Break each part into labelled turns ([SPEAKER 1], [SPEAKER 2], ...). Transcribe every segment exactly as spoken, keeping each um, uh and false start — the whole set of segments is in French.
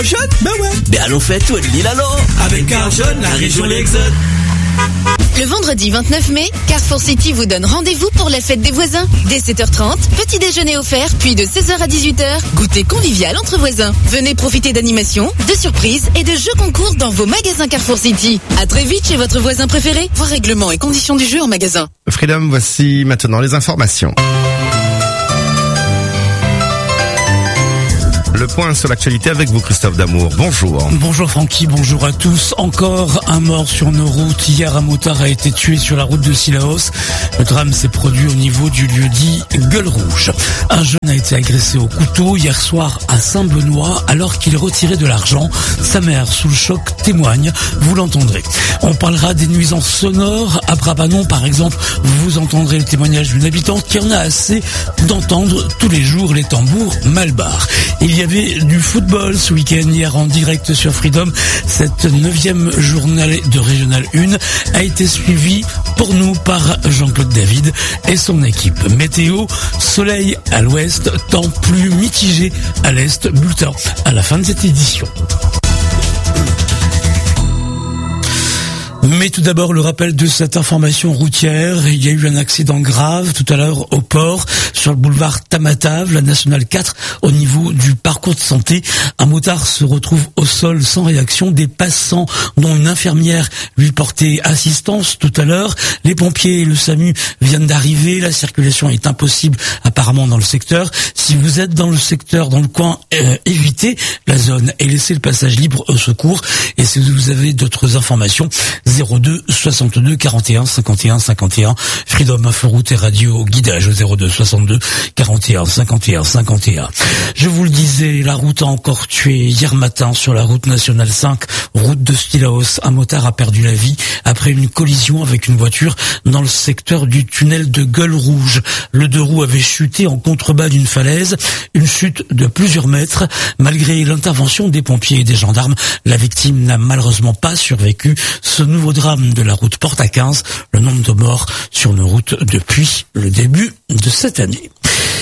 [SPEAKER 1] Jeune? Ben ouais.
[SPEAKER 2] Ben allons faire tout l'île alors.
[SPEAKER 1] Avec Car Jeune, la région L'Exode.
[SPEAKER 3] Le vendredi vingt-neuf mai, Carrefour City vous donne rendez-vous pour la fête des voisins. Dès sept heures trente, petit déjeuner offert, puis de seize heures à dix-huit heures, goûter convivial entre voisins. Venez profiter d'animations, de surprises et de jeux concours dans vos magasins Carrefour City. À très vite chez votre voisin préféré. Voir règlements et conditions du jeu en magasin.
[SPEAKER 4] Freedom, voici maintenant les informations. Le point sur l'actualité avec vous, Christophe Damour. Bonjour.
[SPEAKER 5] Bonjour Francky, bonjour à tous. Encore un mort sur nos routes. Hier, un motard a été tué sur la route de Sillaos. Le drame s'est produit au niveau du lieu dit Gueule Rouge. Un jeune a été agressé au couteau hier soir à Saint-Benoît alors qu'il retirait de l'argent. Sa mère, sous le choc, témoigne. Vous l'entendrez. On parlera des nuisances sonores. À Brabanon, par exemple, vous entendrez le témoignage d'une habitante qui en a assez d'entendre tous les jours les tambours mal barres. Il y avait du football ce week-end hier en direct sur Freedom. Cette neuvième journée de Régional un a été suivie pour nous par Jean-Claude David et son équipe. Météo, soleil à l'ouest, temps plus mitigé à l'est, bulletin à la fin de cette édition. Mais tout d'abord, le rappel de cette information routière. Il y a eu un accident grave tout à l'heure au port, sur le boulevard Tamatave, la nationale quatre, au niveau du parcours de santé. Un motard se retrouve au sol sans réaction. Des passants, dont une infirmière, lui portait assistance tout à l'heure. Les pompiers et le SAMU viennent d'arriver. La circulation est impossible apparemment dans le secteur. Si vous êtes dans le secteur, dans le coin, euh, évitez la zone et laissez le passage libre au secours. Et si vous avez d'autres informations, zéro deux soixante-deux quarante et un cinquante et un cinquante et un, Freedom Info Route et Radio Guidage au zéro deux soixante-deux quarante et un cinquante et un cinquante et un. Je vous le disais, la route a encore tué hier matin sur la route nationale cinq, route de Stillaos. Un motard a perdu la vie après une collision avec une voiture dans le secteur du tunnel de Gueule Rouge. Le deux roues avait chuté en contrebas d'une falaise, une chute de plusieurs mètres. Malgré l'intervention des pompiers et des gendarmes, la victime n'a malheureusement pas survécu. Ce nouveau drame de la route porte à quinze le nombre de morts sur nos routes depuis le début de cette année.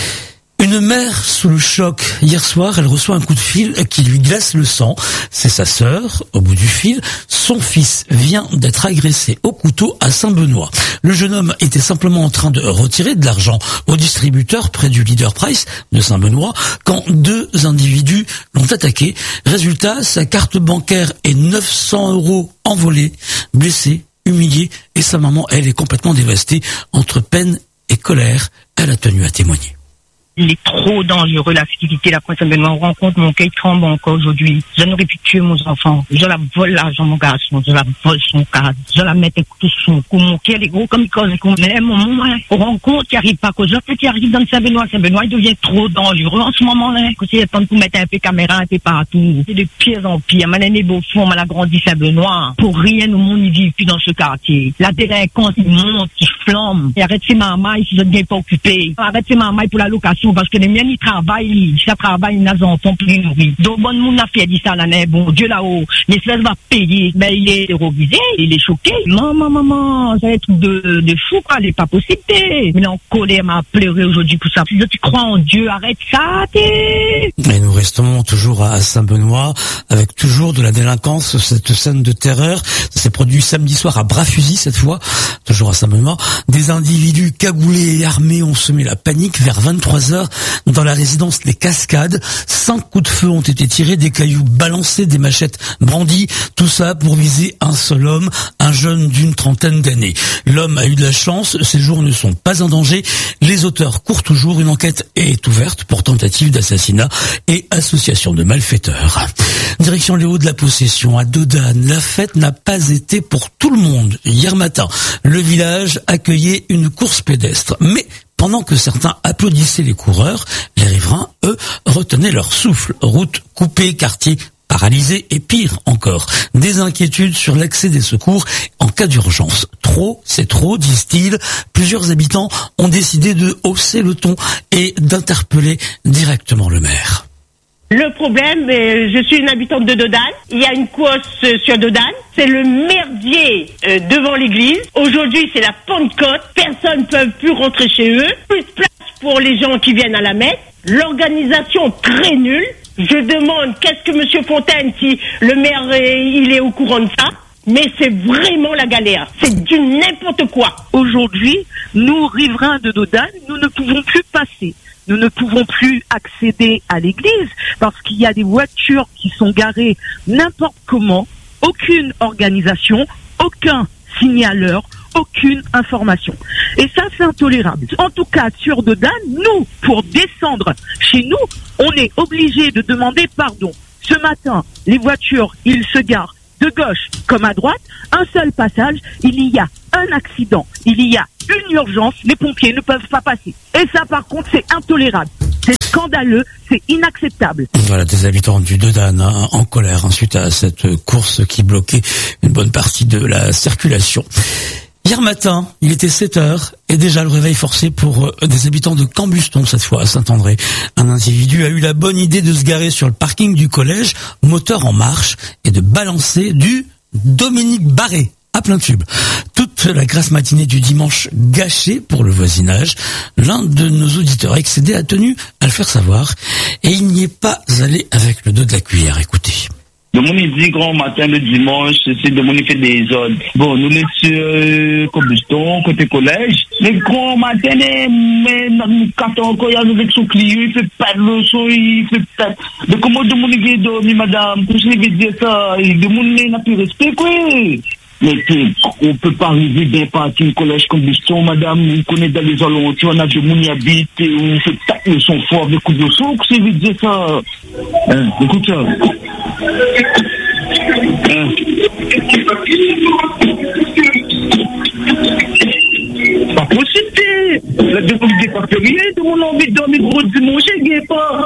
[SPEAKER 5] Une mère sous le choc. Hier soir, elle reçoit un coup de fil qui lui glace le sang. C'est sa sœur, au bout du fil. Son fils vient d'être agressé au couteau à Saint-Benoît. Le jeune homme était simplement en train de retirer de l'argent au distributeur près du Leader Price de Saint-Benoît quand deux individus l'ont attaqué. Résultat, sa carte bancaire est neuf cents euros envolés, blessé, humilié, et sa maman, elle, est complètement dévastée. Entre peine et colère, elle a tenu à témoigner.
[SPEAKER 6] Il est trop dangereux, la fidélité, la princesse Benoît. On rencontre mon cœur tremble encore aujourd'hui. Je n'aurais pu tuer mes enfants. Je la vole l'argent, mon garçon. Je la vole son cadre. Je la mets tout son cou. Mon cœur est gros comme il cause. Mais mon moment, on rencontre qui arrive pas cause. Le qui arrive dans Saint-Benoît. Saint-Benoît, il devient trop dangereux en ce moment-là. Quand il est temps de mettre un peu caméra, un peu partout. C'est de pire en pire. Ma nana est beau fond, mal agrandi Saint-Benoît. Pour rien au monde, il vit plus dans ce quartier. La délinquance, il monte, il flambe. Et arrête ses mamailles si je ne viens pas occupé. Arrête ses mamailles pour la location. Parce que les miens, ils travaillent, ça travaille, ils n'ont enfants plus nourris. Donc, bon, nous, on a fait dit ça l'année, bon, Dieu là-haut, l'espèce va payer. Ben, il est terrorisé, il est choqué. Maman, maman, ça va être de, de fou, quoi, il n'est pas possible. Mais il est en colère, m'a pleuré aujourd'hui pour ça. Si tu crois en Dieu, arrête ça, t'es.
[SPEAKER 5] Et nous restons toujours à Saint-Benoît, avec toujours de la délinquance, cette scène de terreur. Ça s'est produit samedi soir à Bras-Fusil, cette fois, toujours à Saint-Benoît. Des individus cagoulés et armés ont semé la panique vers vingt-trois heures. Dans la résidence Les Cascades, cinq coups de feu ont été tirés, des cailloux balancés, des machettes brandies, tout ça pour viser un seul homme, un jeune d'une trentaine d'années. L'homme a eu de la chance, ses jours ne sont pas en danger. Les auteurs courent toujours, une enquête est ouverte pour tentative d'assassinat et association de malfaiteurs. Direction les Hauts-de-la-Possession, à Dodane, la fête n'a pas été pour tout le monde. Hier matin, le village accueillait une course pédestre, mais pendant que certains applaudissaient les coureurs, les riverains, eux, retenaient leur souffle. Route coupée, quartier paralysé et pire encore, des inquiétudes sur l'accès des secours en cas d'urgence. Trop, c'est trop, disent-ils. Plusieurs habitants ont décidé de hausser le ton et d'interpeller directement le maire.
[SPEAKER 7] Le problème, euh, je suis une habitante de Dodane. Il y a une course euh, sur Dodane. C'est le merdier euh, devant l'église. Aujourd'hui, c'est la Pentecôte. Personne ne peut plus rentrer chez eux. Plus de place pour les gens qui viennent à la messe. L'organisation très nulle. Je demande qu'est-ce que Monsieur Fontaine, si le maire est, il est au courant de ça. Mais c'est vraiment la galère. C'est du n'importe quoi.
[SPEAKER 6] Aujourd'hui, nous, riverains de Dodane, nous ne pouvons plus passer. Nous ne pouvons plus accéder à l'église parce qu'il y a des voitures qui sont garées n'importe comment, aucune organisation, aucun signaleur, aucune information. Et ça, c'est intolérable. En tout cas, sur Dodane, nous, pour descendre chez nous, on est obligé de demander pardon. Ce matin, les voitures, ils se garent de gauche comme à droite, un seul passage, il y a un accident, il y a une urgence, les pompiers ne peuvent pas passer. Et ça, par contre, c'est intolérable. C'est scandaleux, c'est inacceptable.
[SPEAKER 5] Voilà, des habitants du Dodane hein, en colère hein, suite à cette course qui bloquait une bonne partie de la circulation. Hier matin, il était sept heures et déjà le réveil forcé pour euh, des habitants de Cambuston, cette fois à Saint-André. Un individu a eu la bonne idée de se garer sur le parking du collège, moteur en marche, et de balancer du Dominique Barré à plein tube. Toute la grasse matinée du dimanche gâchée pour le voisinage. L'un de nos auditeurs excédé a tenu à le faire savoir et il n'y est pas allé avec le dos de la cuillère. Écoutez.
[SPEAKER 2] De mon dit grand matin le dimanche, c'est de mon fait des ordres. Bon, nous sommes sur euh, Cambuston, côté collège. Le grand matin, mais nous cartons encore, il y a avec son client, il fait pas de leçon, il fait pas. De comment de mon dit dormi, madame, pour je vais dire ça, de mon n'a plus respect, quoi. Mais on peut pas arriver bien parti au collège Cambuston, madame, vous connaissez dans les alentours, on a de mon y habite, on fait pas de leçon fort avec coup de leçon, que c'est vite dire ça. Hein, écoute ça. Hein. Pas possible, la demande n'est pas rien, tout le monde a envie de dormir gros dimanche, il n'y a pas.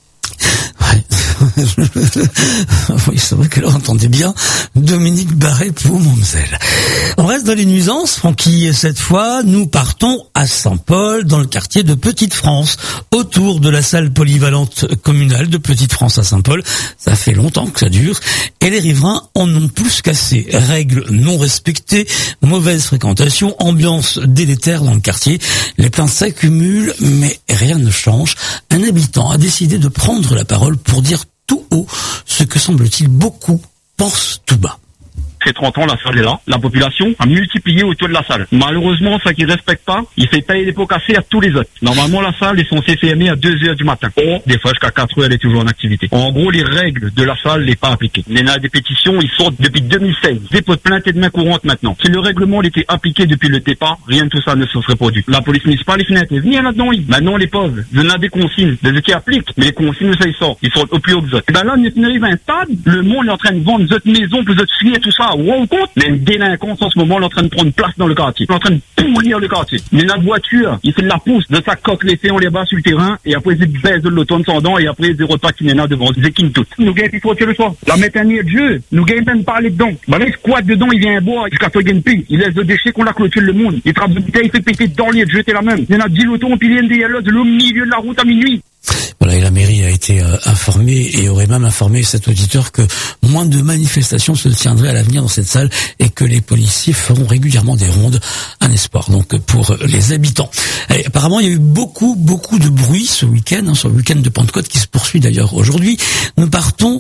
[SPEAKER 5] Oui, c'est vrai que là, on entendait bien Dominique Barré pour Momzelle. On reste dans les nuisances, Francky, et cette fois, nous partons à Saint-Paul, dans le quartier de Petite-France, autour de la salle polyvalente communale de Petite-France à Saint-Paul. Ça fait longtemps que ça dure, et les riverains en ont plus qu'assez. Règles non respectées, mauvaise fréquentation, ambiance délétère dans le quartier. Les plaintes s'accumulent, mais rien ne change. Un habitant a décidé de prendre la parole pour dire tout haut ce que semble-t-il beaucoup pensent tout bas.
[SPEAKER 8] fait trente ans, la salle est là. La population a multiplié autour de la salle. Malheureusement, ça qui respecte pas, il fait payer les pots cassés à tous les autres. Normalement, la salle est censée fermer à deux heures du matin. Or, des fois, jusqu'à quatre heures, elle est toujours en activité. En gros, les règles de la salle n'est pas appliquées. Les des pétitions, ils sortent depuis deux mille seize. Dépôt de plainte et de main courante maintenant. Si le règlement était appliqué depuis le départ, rien de tout ça ne se serait produit. La police municipale, les fenêtres, venez là-dedans, oui. Maintenant, les pauvres, il y en a des consignes, des qui appliquent, mais les consignes, ça, ils sortent. Ils sortent au plus haut que ça. Et ben là, on arrive à un stade, le monde est en train de vendre votre maison, vous êtes signé tout ça. Wow, compte. Mais une délinquance en ce moment, elle est en train de prendre place dans le quartier. Elle est en train de pourrir le quartier. Mais notre voiture, il fait de la pousse de sa coque laissée, on les bat sur le terrain, et après, ils baissent de l'automne sans dents, et après, ils repartent qui là devant, ils équinent tout. Nous gagnons, il faut tirer le soir. La mettre un nid de jeu, nous gagnons même parler dedans. Bah là, il squatte dedans, il vient boire, jusqu'à ce qu'il gagne plus. Il laisse de déchets qu'on a clôturé le monde. Il trappe de bouteilles, il fait péter dans le lit de jeter la même. Il y en a dix l'automne, puis il y a des yellows, au milieu de la route à minuit.
[SPEAKER 5] Voilà, et la mairie a été euh, informée et aurait même informé cet auditeur que moins de manifestations se tiendraient à l'avenir dans cette salle et que les policiers feront régulièrement des rondes. Un espoir donc pour les habitants. Et apparemment, il y a eu beaucoup, beaucoup de bruit ce week-end, hein, sur le week-end de Pentecôte qui se poursuit d'ailleurs aujourd'hui. Nous partons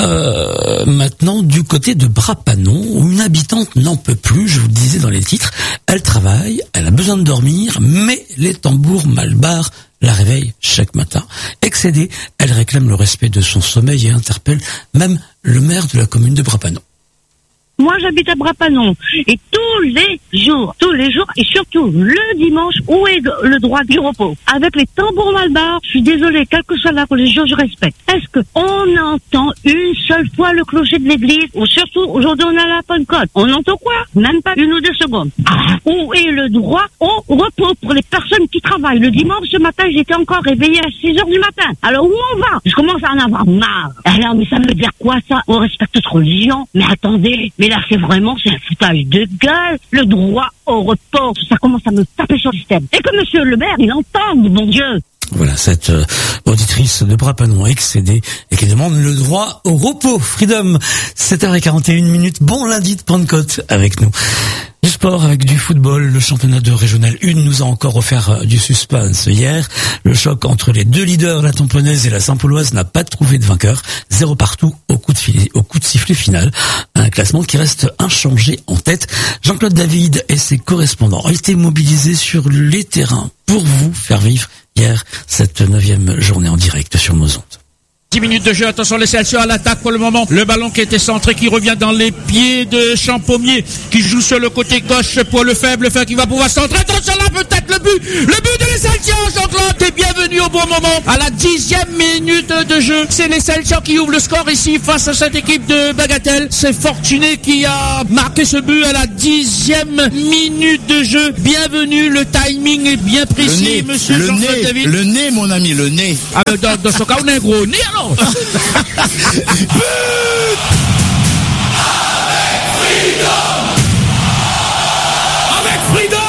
[SPEAKER 5] euh, maintenant du côté de Brapanon où une habitante n'en peut plus, je vous le disais dans les titres. Elle travaille, elle a besoin de dormir, mais les tambours mal barrent la réveille chaque matin. Excédée, elle réclame le respect de son sommeil et interpelle même le maire de la commune de Brapanon.
[SPEAKER 6] Moi, j'habite à Brapanon. Et tous les jours, tous les jours, et surtout le dimanche, où est le droit du repos? Avec les tambours mal barres, je suis désolée, quelle que soit la religion, je respecte. Est-ce qu'on entend une seule fois le clocher de l'église? Ou surtout, aujourd'hui, on a la Pentecôte. On entend quoi? Même pas une ou deux secondes. Ah, où est le droit au repos pour les personnes qui travaillent? Le dimanche, ce matin, j'étais encore réveillée à six heures du matin. Alors, où on va? Je commence à en avoir marre. Alors, mais ça veut dire quoi, ça? On respecte notre religion? Mais attendez, mais là, c'est vraiment, c'est un foutage de gueule. Le droit au repos, ça commence à me taper sur le système. Et que monsieur le maire, il entende, mon Dieu.
[SPEAKER 5] Voilà, cette euh, auditrice de Brapanon excédée et qui demande le droit au repos. Freedom, sept heures quarante et une minutes. Bon lundi de Pentecôte avec nous. sport avec du football. Le championnat de Régional un nous a encore offert du suspense hier. Le choc entre les deux leaders, la Tamponnaise et la Saint-Pauloise, n'a pas trouvé de vainqueur. Zéro partout au coup de filet, au coup de sifflet final. Un classement qui reste inchangé en tête. Jean-Claude David et ses correspondants ont été mobilisés sur les terrains pour vous faire vivre hier cette neuvième journée en direct sur nos ondes.
[SPEAKER 9] dix minutes de jeu, attention les Celsius à l'attaque pour le moment. Le ballon qui était centré, qui revient dans les pieds de Champaumier, qui joue sur le côté gauche pour le faible, le faible qui va pouvoir centrer. Attention là, peut-être le but, le but de les Celsius. Jean-Claude, t'es bienvenu au bon moment. À la dixième minute de jeu, c'est les Celsius qui ouvrent le score ici face à cette équipe de Bagatelle. C'est Fortuné qui a marqué ce but à la dixième minute de jeu. Bienvenue, le timing est bien précis,
[SPEAKER 10] le nez,
[SPEAKER 9] monsieur
[SPEAKER 10] le
[SPEAKER 9] Jean-Claude
[SPEAKER 10] nez,
[SPEAKER 9] David.
[SPEAKER 10] Le nez, mon ami, le nez.
[SPEAKER 9] Ah, dans, dans ce cas, on a un gros nez alors.
[SPEAKER 1] Avec Freedom,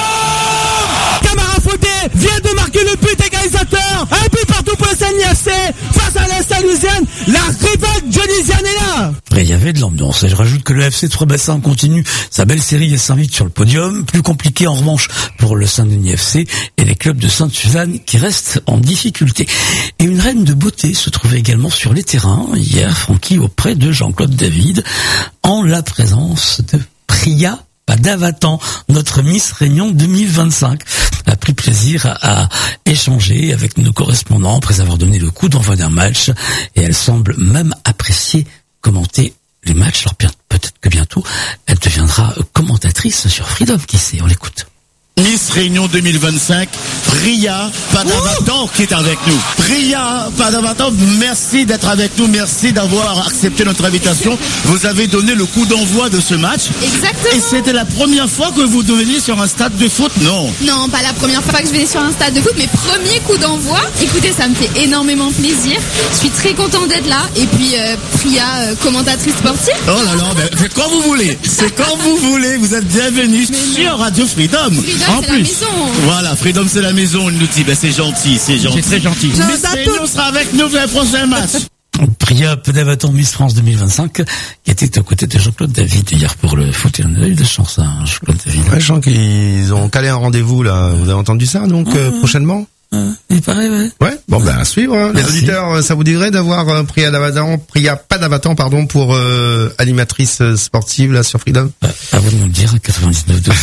[SPEAKER 1] Camara Fauté vient de marquer le but égalisateur. Un but partout pour le S N I F C face à la Saint-Louisienne. La révolte dionysienne est là.
[SPEAKER 5] Et il y avait de l'ambiance. Et je rajoute que le F C Trois-Bassins continue sa belle série et s'invite sur le podium. Plus compliqué en revanche pour le Saint-Denis F C et les clubs de Sainte-Suzanne qui restent en difficulté. Et une reine de beauté se trouvait également sur les terrains hier, Francky, auprès de Jean-Claude David, en la présence de Priya Padavatan, notre Miss Réunion deux mille vingt-cinq, a pris plaisir à, à échanger avec nos correspondants après avoir donné le coup d'envoi d'un match, et elle semble même apprécier commenter les matchs. Alors bien, peut-être que bientôt elle deviendra commentatrice sur Freedom, qui sait, on l'écoute.
[SPEAKER 10] Miss Réunion deux mille vingt-cinq, Priya Padavatan qui est avec nous. Priya Padavatan, merci d'être avec nous, merci d'avoir accepté notre invitation. Vous avez donné le coup d'envoi de ce match.
[SPEAKER 11] Exactement.
[SPEAKER 10] Et c'était la première fois que vous deveniez sur un stade de foot, non?
[SPEAKER 11] Non, pas la première fois que je venais sur un stade de foot, mais premier coup d'envoi. Écoutez, ça me fait énormément plaisir. Je suis très contente d'être là. Et puis, euh, Priya, euh, commentatrice sportive.
[SPEAKER 10] Oh là là, ben, c'est quand vous voulez. C'est quand vous voulez. Vous êtes bienvenus sur Radio Freedom.
[SPEAKER 11] Freedom,
[SPEAKER 10] en
[SPEAKER 11] c'est
[SPEAKER 10] plus.
[SPEAKER 11] la maison.
[SPEAKER 10] Voilà, Freedom, c'est la maison, on nous dit. Ben, c'est gentil, c'est gentil.
[SPEAKER 9] C'est très gentil.
[SPEAKER 10] Miss Réunion sera avec nous pour le prochain match.
[SPEAKER 5] Priya Padavatan, Miss France deux mille vingt-cinq, qui était aux côtés de Jean-Claude David hier pour le foot. Et on a eu de chance, hein, Jean-Claude David.
[SPEAKER 4] Ouais, je sens qu'ils ont calé un rendez-vous là. Vous avez entendu ça donc euh, prochainement?
[SPEAKER 5] Euh, il paraît, ouais.
[SPEAKER 4] Ouais, bon ben à suivre. Hein. Les auditeurs, ça vous dirait d'avoir euh, Priya Padavatan, Priya Padavatan, pardon, pour euh, animatrice euh, sportive là sur Freedom.
[SPEAKER 5] Euh, à vous de nous le dire, quatre-vingt-dix-neuf deux.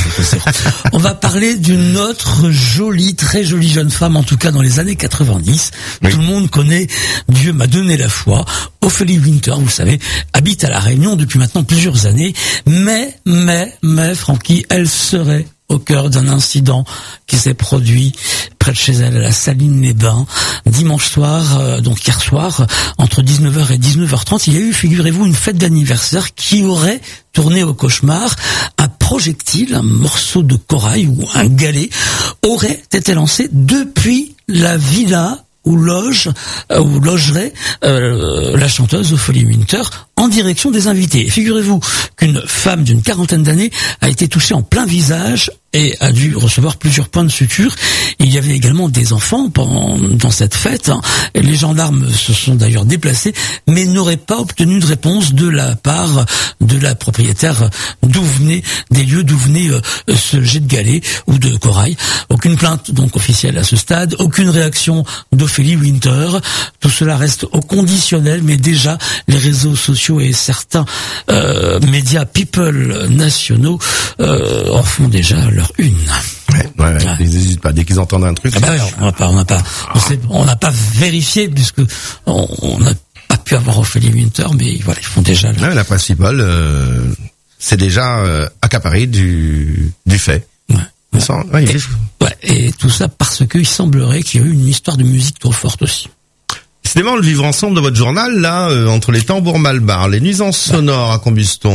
[SPEAKER 5] On va parler d'une autre jolie, très jolie jeune femme, en tout cas dans les années quatre-vingt-dix. Oui. Tout le monde connaît Dieu m'a donné la foi. Ophélie Winter, vous savez, habite à La Réunion depuis maintenant plusieurs années. Mais, mais, mais, Francky, elle serait au cœur d'un incident qui s'est produit près de chez elle à la Saline-les-Bains dimanche soir, euh, donc hier soir, entre dix-neuf heures et dix-neuf heures trente. Il y a eu, figurez-vous, une fête d'anniversaire qui aurait tourné au cauchemar. Un projectile, un morceau de corail ou un galet aurait été lancé depuis la villa où loge, euh, où logerait euh, la chanteuse Ophélie Winter en direction des invités. Et figurez-vous qu'une femme d'une quarantaine d'années a été touchée en plein visage et a dû recevoir plusieurs points de suture. Il y avait également des enfants pendant, dans cette fête. Hein. Les gendarmes se sont d'ailleurs déplacés, mais n'auraient pas obtenu de réponse de la part de la propriétaire d'où venait, des lieux d'où venait euh, ce jet de galet ou de corail. Aucune plainte donc officielle à ce stade, aucune réaction d'Ophélie Winter. Tout cela reste au conditionnel, mais déjà les réseaux sociaux et certains euh, médias people nationaux euh, en font déjà leur une.
[SPEAKER 4] Ouais, ouais, ouais. Ils n'hésitent pas dès qu'ils entendent un truc.
[SPEAKER 5] Ah bah ouais, on n'a pas, on n'a pas, on sait, on n'a pas vérifié puisque on, on n'a pas pu avoir Ophélie Winter, mais voilà, ils font déjà.
[SPEAKER 4] Ouais, la principale, euh, c'est déjà euh, accaparé du du fait.
[SPEAKER 5] Ouais. Ouais.
[SPEAKER 4] Ça, ouais,
[SPEAKER 5] et, ouais, et tout ça parce que il semblerait qu'il y a eu une histoire de musique trop forte aussi.
[SPEAKER 4] Décidément, le vivre ensemble de votre journal, là, euh, entre les tambours malbars, les nuisances sonores à Combuston,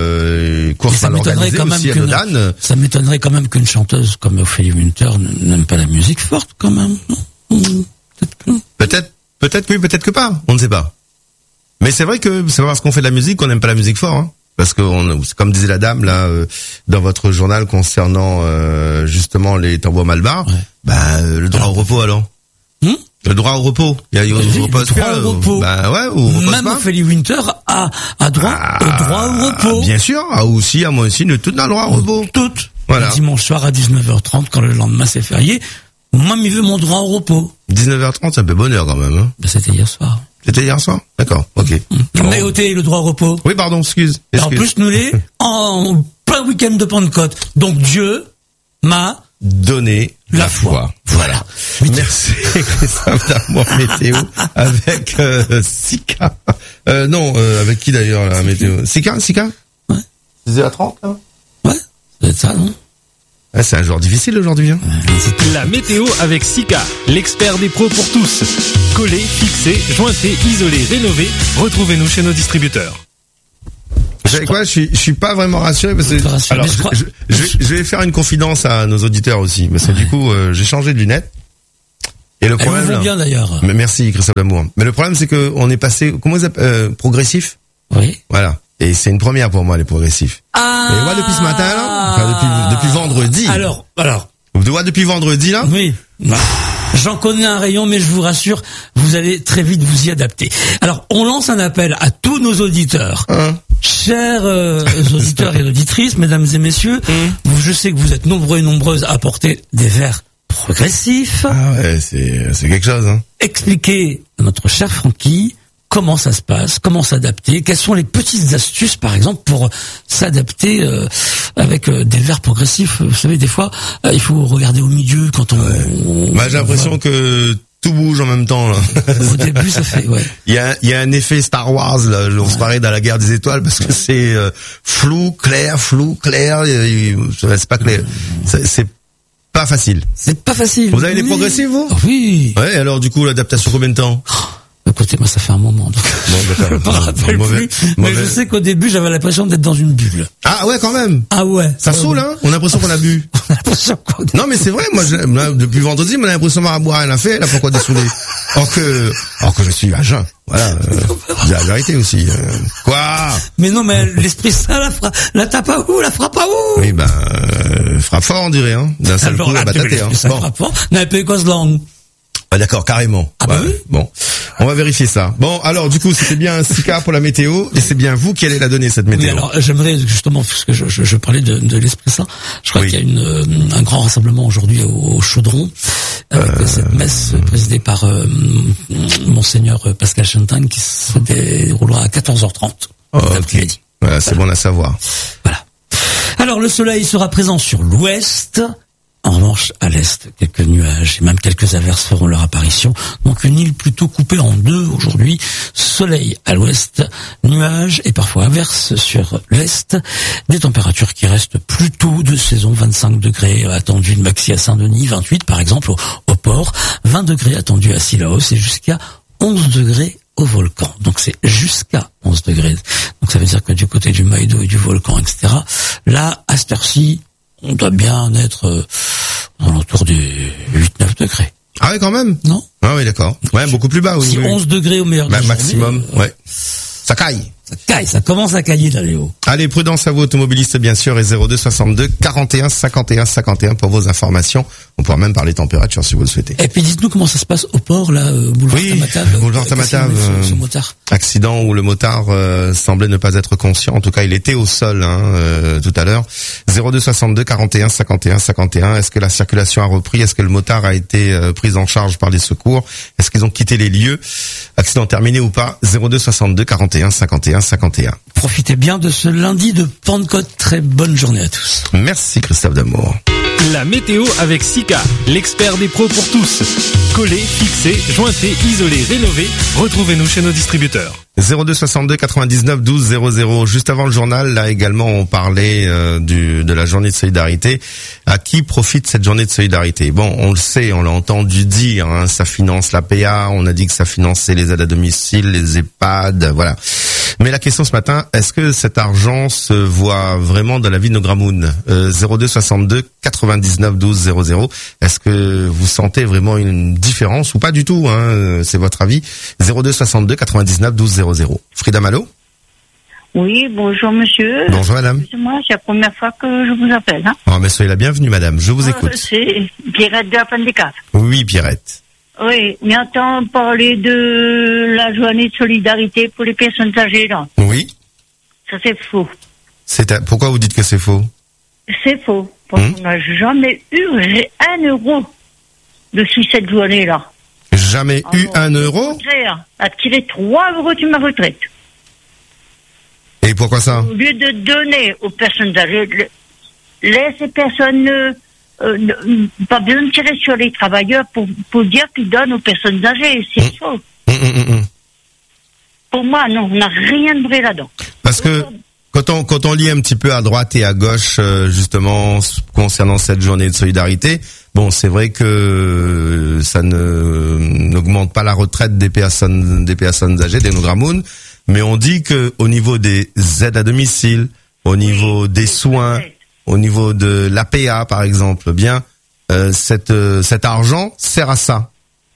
[SPEAKER 4] euh, course mal organisée aussi à Dodane.
[SPEAKER 5] Ça m'étonnerait quand même qu'une chanteuse comme Ophélie Winter n'aime pas la musique forte, quand même. Peut-être que...
[SPEAKER 4] Peut-être, peut-être oui, peut-être que pas. On ne sait pas. Mais c'est vrai que c'est pas parce qu'on fait de la musique qu'on n'aime pas la musique forte, hein. Parce que, on, comme disait la dame là, euh, dans votre journal concernant euh, justement les tambours malbars, ouais. bah le droit alors, au repos alors.
[SPEAKER 5] Hmm
[SPEAKER 4] Le droit au repos. Il y a, il
[SPEAKER 5] oui,
[SPEAKER 4] le
[SPEAKER 5] droit
[SPEAKER 4] pas,
[SPEAKER 5] au repos.
[SPEAKER 4] Bah ouais, ou
[SPEAKER 5] même Ophélie Winter a, a droit ah, au droit au repos.
[SPEAKER 4] Bien sûr, a aussi, à moi aussi, nous toutes dans le droit au repos.
[SPEAKER 5] Toutes.
[SPEAKER 4] Voilà.
[SPEAKER 5] Le dimanche soir à dix-neuf heures trente, quand le lendemain c'est férié. Moi, il veut mon droit au repos.
[SPEAKER 4] dix-neuf heures trente, c'est un peu bonne heure quand même. Hein.
[SPEAKER 5] Ben, c'était hier soir.
[SPEAKER 4] C'était hier soir? D'accord, ok.
[SPEAKER 5] Mmh. Mais ôté le droit au repos.
[SPEAKER 4] Oui, pardon, excuse. excuse.
[SPEAKER 5] En plus, nous les en plein week-end de Pentecôte. Donc Dieu m'a
[SPEAKER 4] donné la, la foi.
[SPEAKER 5] foi. Voilà.
[SPEAKER 4] Merci Christophe d'Amour Météo avec euh, Sika. Euh, non, euh, avec qui d'ailleurs la météo? Sika, Sika?
[SPEAKER 5] Ouais.
[SPEAKER 4] six heures trente là?
[SPEAKER 5] Ouais, c'est ça, non?
[SPEAKER 4] Ouais, c'est un jour difficile aujourd'hui. Hein.
[SPEAKER 12] La météo avec Sika, l'expert des pros pour tous. Collé, fixé, jointé, isolé, rénové. Retrouvez-nous chez nos distributeurs.
[SPEAKER 4] Vous savez quoi, je suis, je suis pas vraiment rassuré parce que, alors, je, je, je, je vais faire une confidence à nos auditeurs aussi, parce que ouais. du coup, euh, j'ai changé de lunettes. Et le problème.
[SPEAKER 5] Elles vont bien d'ailleurs.
[SPEAKER 4] Mais merci, Christophe Lamour. Mais le problème, c'est que on est passé, comment vous appelez, euh, progressif?
[SPEAKER 5] Oui.
[SPEAKER 4] Voilà. Et c'est une première pour moi, les progressifs.
[SPEAKER 5] Ah.
[SPEAKER 4] Et moi, depuis ce matin, là, enfin, depuis, depuis vendredi.
[SPEAKER 5] Alors, alors.
[SPEAKER 4] Vous voyez, depuis vendredi, là?
[SPEAKER 5] Oui. J'en connais un rayon, mais je vous rassure, vous allez très vite vous y adapter. Alors, on lance un appel à tous nos auditeurs. Hein? Chers euh, auditeurs et auditrices, mesdames et messieurs, mmh. je sais que vous êtes nombreux et nombreuses à porter des verres progressifs.
[SPEAKER 4] Ah ouais, c'est, c'est quelque chose, hein.
[SPEAKER 5] Expliquez à notre cher Francky comment ça se passe, comment s'adapter, quelles sont les petites astuces, par exemple, pour s'adapter euh, avec euh, des verres progressifs. Vous savez, des fois, euh, il faut regarder au milieu quand on...
[SPEAKER 4] Ouais.
[SPEAKER 5] on
[SPEAKER 4] bah, j'ai l'impression
[SPEAKER 5] on
[SPEAKER 4] que tout bouge en même temps, là.
[SPEAKER 5] Au début, ça fait, ouais.
[SPEAKER 4] Il y a, il y a un effet Star Wars, là. On se paraît dans la guerre des étoiles parce que c'est euh, flou, clair, flou, clair. C'est pas clair. C'est, c'est pas facile.
[SPEAKER 5] C'est pas facile.
[SPEAKER 4] Vous avez des progressifs, vous?
[SPEAKER 5] Oui.
[SPEAKER 4] Ouais, alors, du coup, l'adaptation, combien de temps?
[SPEAKER 5] Écoutez, moi, ça fait un moment. Donc
[SPEAKER 4] bon,
[SPEAKER 5] je me rappelle mauvais, plus. Mauvais. Mais je sais qu'au début, j'avais l'impression d'être dans une bulle.
[SPEAKER 4] Ah ouais, quand même.
[SPEAKER 5] Ah ouais.
[SPEAKER 4] Ça saoule, hein. On a l'impression qu'on a bu.
[SPEAKER 5] On a l'impression qu'on...
[SPEAKER 4] Non, mais c'est vrai. Moi, je, là, depuis vendredi, on a l'impression d'avoir boire rien à faire. Là, pourquoi dessoulé? Or que, or que je suis à jeun. Voilà. Euh, c'est la vérité aussi. Euh, quoi?
[SPEAKER 5] Mais non, mais l'esprit saint la frappe, la tape à où, la frappe à où?
[SPEAKER 4] Oui, ben, euh, frappe fort, on dirait, hein. D'un seul coup, la bataté, hein.
[SPEAKER 5] Bon. Frappe fort. N'a pas cause langue.
[SPEAKER 4] Ah d'accord, carrément.
[SPEAKER 5] Ah bah
[SPEAKER 4] ouais.
[SPEAKER 5] oui.
[SPEAKER 4] Bon, on va vérifier ça. Bon, alors du coup, c'était bien Sika pour la météo, et c'est bien vous qui allez la donner cette météo.
[SPEAKER 5] Oui, alors j'aimerais justement, parce que je, je, je parlais de, de l'Esprit Saint, je crois oui. qu'il y a une, un grand rassemblement aujourd'hui au, au Chaudron, avec euh... cette messe présidée par euh, Monseigneur Pascal Chantin, qui se déroulera à quatorze heures trente.
[SPEAKER 4] Oh, ok. Voilà, c'est bon à savoir.
[SPEAKER 5] Voilà. Alors le soleil sera présent sur l'ouest. En revanche, à l'est, quelques nuages et même quelques averses feront leur apparition. Donc une île plutôt coupée en deux aujourd'hui. Soleil à l'ouest, nuages et parfois averses sur l'est. Des températures qui restent plutôt de saison. vingt-cinq degrés attendus de maxi à Saint-Denis, vingt-huit par exemple au, au port, vingt degrés attendus à Sillaos et jusqu'à onze degrés au volcan. Donc c'est jusqu'à onze degrés. Donc ça veut dire que du côté du Maïdo et du volcan, et cetera, là, à cette heure-ci, on doit bien être euh, autour du huit neuf degrés.
[SPEAKER 4] Ah ouais, quand même?
[SPEAKER 5] Non.
[SPEAKER 4] Ah oui, d'accord. Ouais, beaucoup plus bas. Oui,
[SPEAKER 5] si
[SPEAKER 4] oui.
[SPEAKER 5] onze degrés au meilleur
[SPEAKER 4] bah,
[SPEAKER 5] de
[SPEAKER 4] maximum,
[SPEAKER 5] journée,
[SPEAKER 4] ouais. Ça caille.
[SPEAKER 5] Ça caille, ça commence à cailler là, Léo.
[SPEAKER 4] Allez, prudence à vous automobilistes, bien sûr, et zéro deux soixante-deux quarante et un cinquante et un cinquante et un pour vos informations. On pourra même parler température si vous le souhaitez.
[SPEAKER 5] Et puis dites-nous comment ça se passe au port, là, euh, boulevard
[SPEAKER 4] oui,
[SPEAKER 5] Tamatave.
[SPEAKER 4] boulevard Tamatave.
[SPEAKER 5] Euh, ce, ce motard.
[SPEAKER 4] Accident où le motard euh, semblait ne pas être conscient. En tout cas, il était au sol hein, euh, tout à l'heure. zéro deux soixante-deux quarante et un cinquante et un cinquante et un. Est-ce que la circulation a repris? Est-ce que le motard a été euh, pris en charge par les secours? Est-ce qu'ils ont quitté les lieux? Accident terminé ou pas? zéro deux soixante-deux quarante et un cinquante et un cinquante et un.
[SPEAKER 5] Profitez bien de ce lundi de Pentecôte. Très bonne journée à tous.
[SPEAKER 4] Merci Christophe D'Amour.
[SPEAKER 12] La météo avec Sika, l'expert des pros pour tous. Collé, fixé, jointé, isolé, rénové. Retrouvez-nous chez nos distributeurs.
[SPEAKER 4] zéro deux soixante-deux quatre-vingt-dix-neuf douze zéro zéro. Juste avant le journal, là également, on parlait euh, du, de la journée de solidarité. À qui profite cette journée de solidarité? Bon, on le sait, on l'a entendu dire, hein, ça finance l'A P A, on a dit que ça finançait les aides à domicile, les EHPAD, voilà. Mais la question ce matin, est-ce que cet argent se voit vraiment dans la vie de nos gramounes? euh, zéro deux soixante-deux quatre-vingt-dix-neuf douze zéro zéro. Est-ce que vous sentez vraiment une différence ou pas du tout, hein? C'est votre avis. zéro deux soixante-deux quatre-vingt-dix-neuf douze zéro zéro. Frida Malo?
[SPEAKER 13] Oui, bonjour monsieur.
[SPEAKER 4] Bonjour madame.
[SPEAKER 13] Moi, c'est la première fois que je vous appelle. Hein.
[SPEAKER 4] Oh, mais soyez la bienvenue madame, je vous écoute.
[SPEAKER 13] Euh, c'est Pierrette de la Pentecôte.
[SPEAKER 4] Oui, Pierrette.
[SPEAKER 13] Oui, mais entend parler de la journée de solidarité pour les personnes âgées, là.
[SPEAKER 4] Oui.
[SPEAKER 13] Ça, c'est faux.
[SPEAKER 4] C'est à... Pourquoi vous dites que c'est faux?
[SPEAKER 13] C'est faux. Parce
[SPEAKER 4] Mmh.
[SPEAKER 13] qu'on n'a jamais eu un euro depuis cette journée-là.
[SPEAKER 4] Jamais eu un euro?
[SPEAKER 13] Au contraire, a tiré trois euros de ma retraite.
[SPEAKER 4] Et pourquoi ça?
[SPEAKER 13] Au lieu de donner aux personnes âgées, le- laisse les personnes, euh, euh, ne- pas besoin de tirer sur les travailleurs pour, pour dire qu'ils donnent aux personnes âgées. C'est faux.
[SPEAKER 4] Hum, hum, hum.
[SPEAKER 13] Pour moi, non, on n'a rien de vrai là-dedans.
[SPEAKER 4] Parce que quand on quand on lit un petit peu à droite et à gauche euh, justement s- concernant cette journée de solidarité, bon, c'est vrai que ça ne n'augmente pas la retraite des personnes des personnes âgées, des no-gramounes, mais on dit que au niveau des aides à domicile, au niveau des soins, au niveau de l'A P A par exemple, bien euh, cette euh, cet argent sert à ça.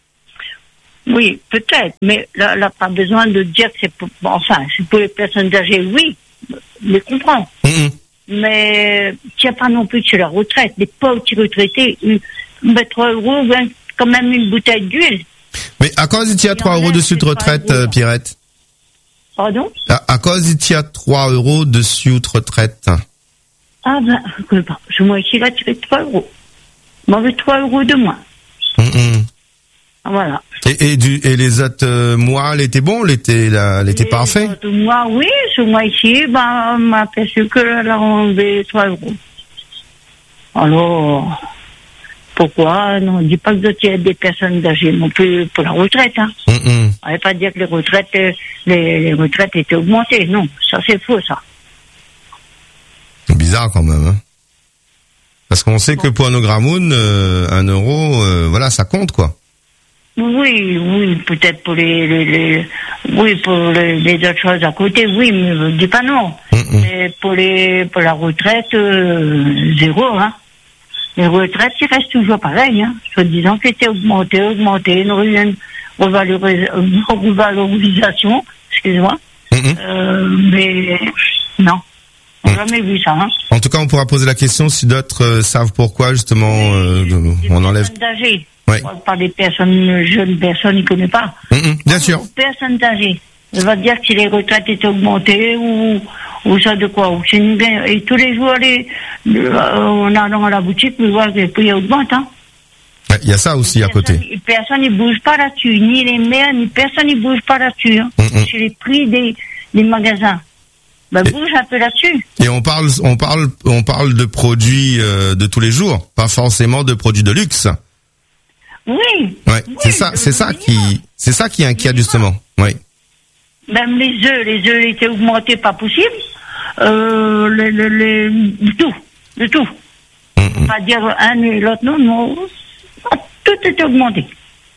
[SPEAKER 13] Oui, peut-être, mais là, là, pas besoin de dire que c'est pour, bon, enfin, c'est pour les personnes âgées, oui, je les comprends.
[SPEAKER 4] Mmh.
[SPEAKER 13] Mais, tiens pas non plus sur la retraite. Les pauvres petits retraités, ils mettent trois euros, ben, quand même une bouteille d'huile.
[SPEAKER 4] Mais à cause il y a trois euros dessus de retraite, euh, Pierrette.
[SPEAKER 13] Pardon?
[SPEAKER 4] À, à cause il y a trois euros dessus de retraite.
[SPEAKER 13] Ah ben, que pas. Ce mois-ci, il a tiré trois euros. M'en veut trois euros de moins.
[SPEAKER 4] Hum, hum.
[SPEAKER 13] Voilà.
[SPEAKER 4] Et, et, du, et les autres euh, mois, l'été bon, l'été, la- l'été parfait.
[SPEAKER 13] Ce mois, oui, ce mois-ci, ben, on m'a aperçu que elle a enlevé trois euros. Alors, pourquoi? Non, on ne dit pas que d'autres, il y a des personnes âgées non plus pour la retraite, hein.
[SPEAKER 4] Hum, hum.
[SPEAKER 13] On ne va pas dire que les retraites, euh, les, les retraites étaient augmentées. Non, ça c'est faux, ça.
[SPEAKER 4] C'est bizarre quand même. Hein. Parce qu'on sait que pour un gramoun, euh, un euro, euh, voilà, ça compte quoi.
[SPEAKER 13] Oui, oui, peut-être pour les, les, les oui, pour les, les autres choses à côté, oui, mais je ne dis pas non.
[SPEAKER 4] Mm-mm.
[SPEAKER 13] Mais pour les, pour la retraite, euh, zéro, hein. Les retraites, ils restent toujours pareilles, hein. Soit disant que c'était augmenté, augmenté, une re- revalorisa- une revalorisation, excuse-moi.
[SPEAKER 4] Mm-mm.
[SPEAKER 13] Euh, mais, non. On n'a jamais vu ça, hein.
[SPEAKER 4] En tout cas, on pourra poser la question si d'autres euh, savent pourquoi justement euh, on enlève.
[SPEAKER 13] Personnes âgées.
[SPEAKER 4] Ouais.
[SPEAKER 13] On parle pas des personnes jeunes, personnes, ils ne connaissent pas.
[SPEAKER 4] Mm-mm, bien sûr.
[SPEAKER 13] Personnes âgées. Ça va dire que si les retraites étaient augmentées ou, ou ça de quoi. Ou c'est une bien- et tous les jours, les, euh, on allant à la boutique, on voit que les prix augmentent, hein.
[SPEAKER 4] Il y a ça aussi à côté.
[SPEAKER 13] Personne, personne ne bouge pas là-dessus. Ni les maires, ni personne ne bouge pas là-dessus, hein.
[SPEAKER 4] Mm-mm.
[SPEAKER 13] Sur les prix des, des magasins. Ben, bouge un peu là-dessus.
[SPEAKER 4] Et on parle, on parle, on parle de produits euh, de tous les jours, pas forcément de produits de luxe.
[SPEAKER 13] Oui.
[SPEAKER 4] Ouais, c'est ça, c'est ça qui, c'est ça qui inquiète justement. Oui.
[SPEAKER 13] Même les œufs, les œufs étaient augmentés, pas possible. Euh, les, les, les, de tout, de tout.
[SPEAKER 4] Mm-mm.
[SPEAKER 13] Pas dire un et l'autre, non, non. Tout était augmenté.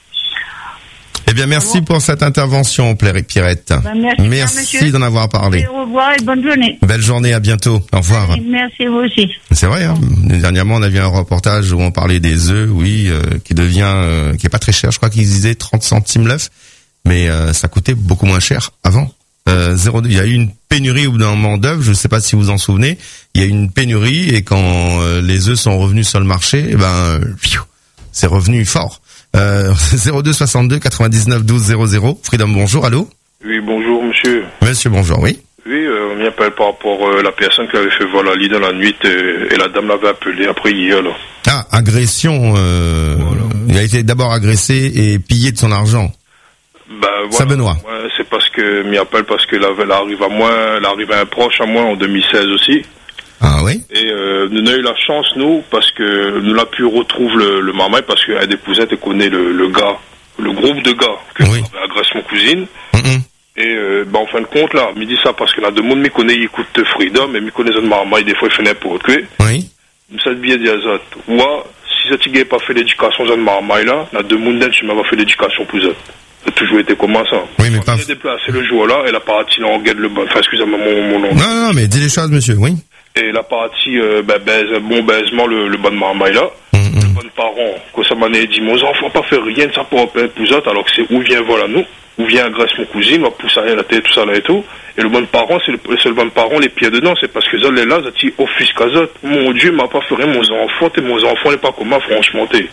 [SPEAKER 4] Eh bien, merci pour cette intervention, Pierre- Pierrette.
[SPEAKER 13] Ben, merci bien, monsieur.
[SPEAKER 4] d'en avoir parlé.
[SPEAKER 13] Et au revoir et bonne journée.
[SPEAKER 4] Belle journée, à bientôt. Au revoir.
[SPEAKER 13] Et merci vous aussi.
[SPEAKER 4] C'est vrai. Hein. Dernièrement, on a vu un reportage où on parlait des œufs, oui, euh, qui devient, euh, qui est pas très cher. Je crois qu'ils disaient trente centimes l'œuf, mais euh, ça coûtait beaucoup moins cher avant. Euh, zéro deux, il y a eu une pénurie au bout d'un moment d'œufs. Je ne sais pas si vous vous en souvenez. Il y a eu une pénurie et quand euh, les œufs sont revenus sur le marché, eh ben, euh, pfiou, c'est revenu fort. Euh, zéro deux soixante-deux quatre-vingt-dix-neuf douze zéro zéro. Freedom, bonjour, allô.
[SPEAKER 14] Oui, bonjour monsieur.
[SPEAKER 4] Monsieur, bonjour, oui.
[SPEAKER 14] Oui, euh, on m'y appelle par rapport à la personne qui avait fait voler la lit dans la nuit euh, et la dame l'avait appelé après hier là.
[SPEAKER 4] Ah, agression. Euh,
[SPEAKER 14] Voilà.
[SPEAKER 4] Il a été d'abord agressé et pillé de son argent.
[SPEAKER 14] Bah,
[SPEAKER 4] Ça,
[SPEAKER 14] voilà.
[SPEAKER 4] Benoît.
[SPEAKER 14] Ouais, c'est parce que m'y appelle parce qu'elle avait- elle arrive à moi, elle arrive à un proche à moi en deux mille seize aussi.
[SPEAKER 4] Ah oui.
[SPEAKER 14] Et euh, nous avons eu la chance, nous, parce que nous l'avons pu retrouver le, le marmaille, parce qu'un des cousins connaît le, le gars, le groupe de gars qui
[SPEAKER 4] Oui.
[SPEAKER 14] avait agressé mon cousine.
[SPEAKER 4] Mm-mm.
[SPEAKER 14] Et euh, bah, en fin de compte, là, me dit ça parce que là, de monde me connaît, il écoute Freedom, et me connaît le marmaille, des fois, il fait n'importe quoi.
[SPEAKER 4] Oui.
[SPEAKER 14] Ça te bien dire ça. Ouais, si ça t'y pas fait l'éducation dans le marmaille, là, là, de monde, je m'avais fait l'éducation pour ça. Ça a toujours été comme ça.
[SPEAKER 4] Oui, mais pas.
[SPEAKER 14] Elle a déplacé le jour là, elle a parti en gueule le bon, enfin, excusez-moi mon, mon nom.
[SPEAKER 4] Non, non, non, mais dis les choses, monsieur. Oui.
[SPEAKER 14] Et la partie, euh, ben, baise, bon baisement, le, le bon marmaille là.
[SPEAKER 4] Mm-mm.
[SPEAKER 14] Le bon parent, que ça m'en a dit, mon enfant pas fait rien de ça pour appeler pour autres, alors que c'est où vient voilà nous, où vient agresse mon cousine, va pousser à la tête, tout ça là et tout. Et le bon parent, c'est le, c'est le bon parent, les pieds dedans, c'est parce que ça, les là, ça t'y offusque à ça. Mon Dieu, m'a pas fait rien, mon enfant, t'es mon enfant, n'est pas comme moi, franchement, t'es.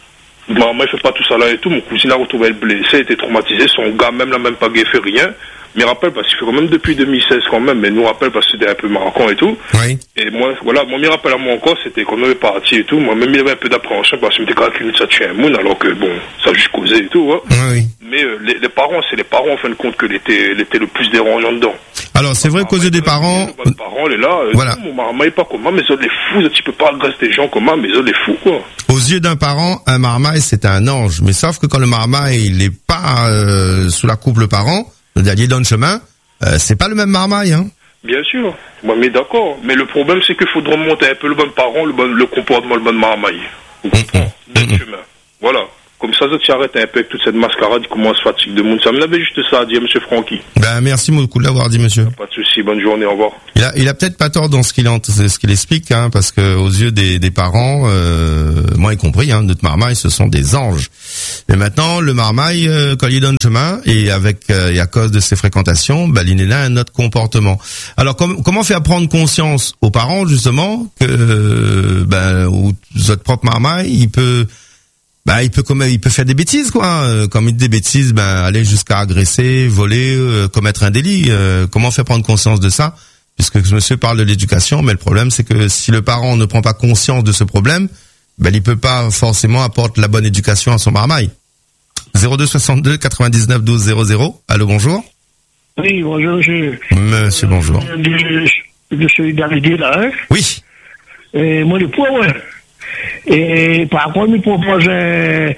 [SPEAKER 14] Maman, il fait pas tout ça là et tout, mon cousin a retrouvé le blessé, était traumatisé, son gars même n'a même pas fait rien. me rappelle parce que quand même depuis deux mille seize quand même, mais nous rappelle parce que c'était un peu marquant et tout.
[SPEAKER 4] Oui.
[SPEAKER 14] Et moi, voilà, mon me rappelle à moi encore, c'était quand on est parti et tout. Moi, même il y avait un peu d'appréhension parce que je m'étais calculé ça tue un moun, alors que bon, ça a juste causé et tout, hein.
[SPEAKER 4] Oui, oui.
[SPEAKER 14] Mais euh, les, les parents, c'est les parents en fin de compte que l'étaient, l'étaient le plus dérangeant dedans.
[SPEAKER 4] Alors, c'est vrai qu'aux yeux des parents.
[SPEAKER 14] Les parents, les là, euh,
[SPEAKER 4] voilà.
[SPEAKER 14] Non, mon marmaille pas comment, mais ça les fous, tu peux pas agresser des gens comment, mais ça les fous, quoi.
[SPEAKER 4] Aux yeux d'un parent, un marmaille, c'est un ange. Mais sauf que quand le marmaille, il est pas euh, sous la coupe le parent, c'est-à-dire dans le chemin, euh, c'est pas le même marmaille, hein.
[SPEAKER 14] Bien sûr, moi, mais d'accord. Mais le problème, c'est qu'il faudra monter un peu le bon parent, le bon, le comportement, le bon marmaille. Vous comprenez? D'un chemin. Voilà. Comme ça, ça t'arrête un peu avec toute cette mascarade qui commence fatigue de monde. Ça me l'avait juste ça à dire, monsieur Francky.
[SPEAKER 4] Ben, merci beaucoup de l'avoir dit, monsieur.
[SPEAKER 14] Pas de souci, bonne journée, au revoir.
[SPEAKER 4] Il a, il a peut-être pas tort dans ce qu'il en, ce qu'il explique, hein, parce que aux yeux des, des parents, euh, moi y compris, hein, notre marmaille, ce sont des anges. Mais maintenant, le marmaille, euh, quand il donne chemin et avec euh, et à cause de ses fréquentations, ben, il est là un autre comportement. Alors, com- comment faire prendre conscience aux parents justement que euh, ben, votre propre marmaille, il peut Bah, il peut comme il peut faire des bêtises, quoi. Euh, Comme il dit des bêtises, ben aller jusqu'à agresser, voler, euh, commettre un délit. Euh, comment faire prendre conscience de ça? Puisque monsieur parle de l'éducation, mais le problème c'est que si le parent ne prend pas conscience de ce problème, ben il peut pas forcément apporter la bonne éducation à son marmaille. zéro deux soixante-deux quatre-vingt-dix-neuf douze zéro zéro. Allô, bonjour.
[SPEAKER 15] Oui, bonjour, monsieur.
[SPEAKER 4] Monsieur, bonjour.
[SPEAKER 15] De, de solidarité là, hein?
[SPEAKER 4] Oui.
[SPEAKER 15] Et moi le poids, ouais. Et par contre, il propose euh,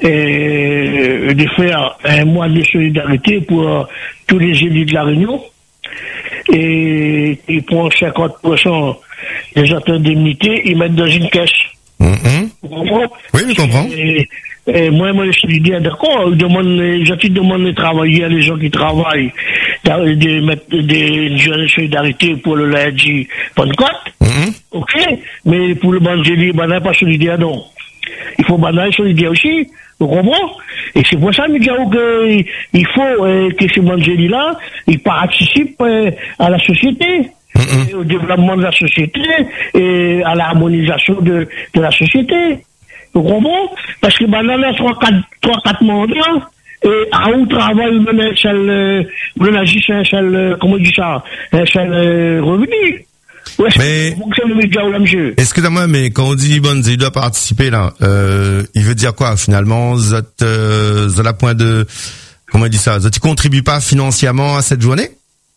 [SPEAKER 15] euh, de faire un mois de solidarité pour euh, tous les élus de la Réunion. Et il prend cinquante pour cent des autres indemnités, ils mettent dans une caisse.
[SPEAKER 4] Mm-hmm.
[SPEAKER 15] Vous comprenez?
[SPEAKER 4] Oui, je comprends.
[SPEAKER 15] Et, et moi, moi, je suis dit, d'accord, je demande, je demande de travailler à les gens qui travaillent, de mettre des jeunes de solidarité pour le lundi Pentecôte.
[SPEAKER 4] Mm-hmm.
[SPEAKER 15] Ok, mais pour le Banzeli, ben, pas solidaire, non. Il faut banal solidaire aussi, vous comprenez? Et c'est pour ça, nous disons que il faut euh, que ce Banzeli-là, il participe euh, à la société. Mm-hmm. Et au développement de la société et à l'harmonisation de, de la société. Vous comprenez? Parce que ben, dans les trois quatre mandats, et à où travaille un seul, un seul, comment on dit ça, un seul revenu. Ouais,
[SPEAKER 4] mais, excusez-moi, mais quand on dit bon, il doit participer là, euh, il veut dire quoi finalement? Vous êtes, euh, vous êtes à point de, comment on dit ça? Vous ne contribuez pas financièrement à cette journée?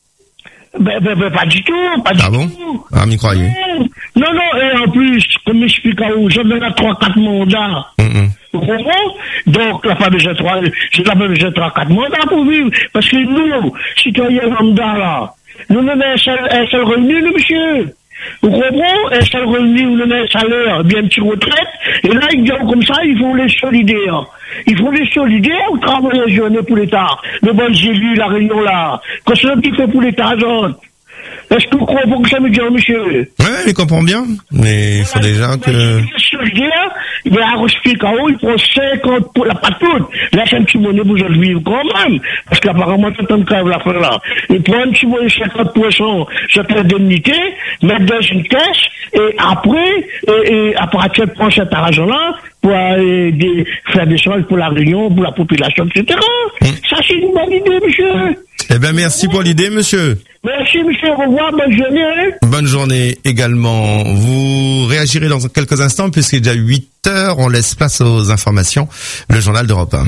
[SPEAKER 15] Ben, ben, ben, pas du tout, pas du
[SPEAKER 4] ah bon?
[SPEAKER 15] tout.
[SPEAKER 4] Ah, m'y croyez?
[SPEAKER 15] Non, non, et en plus, comme j'explique à vous, j'ai déjà trois, quatre mandats. Mm-hmm. Vous comprenez? Donc, la femme, j'ai trois, j'ai la femme, j'ai trois, quatre mandats pour vivre. Parce que nous, citoyens lambda, là, nous n'avons un seul, un seul revenu, nous, monsieur. Vous comprenez? Un seul revenu, nous n'avons un salaire, bien une petite retraite. Et là, ils disent comme ça, ils font les solidaires. Ils font les solidaires ou travaillent la journée pour l'État. Le bon Jésus, la Réunion là. Quand c'est un petit fait pour l'État, genre. Est-ce que vous comprenez que ça me dit, monsieur?
[SPEAKER 4] Oui, je comprends bien. Mais il faut déjà que...
[SPEAKER 15] solidaire, il y a un explique en haut, il prend cinquante pour la patouille. Là, c'est un petit monnaie pour je vivre quand même. Parce qu'apparemment, c'est un cas la fin là. Il prend un petit monnaie cinquante pour cent cette indemnité, mettre dans une caisse, et après, et, et après, tu prends cet argent-là pour euh, des, faire des choses pour la Réunion, pour la population, et cetera. Mmh. Ça, c'est une bonne idée, monsieur.
[SPEAKER 4] Eh bien, merci pour l'idée, monsieur.
[SPEAKER 15] Merci, monsieur. Au revoir. Bonne journée.
[SPEAKER 4] Bonne journée également. Vous réagirez dans quelques instants puisqu'il est déjà huit heures. On laisse place aux informations. Le journal d'Europe un.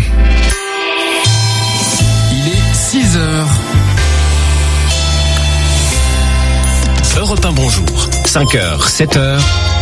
[SPEAKER 16] Il est six heures. Europe un, bonjour. cinq heures, sept heures.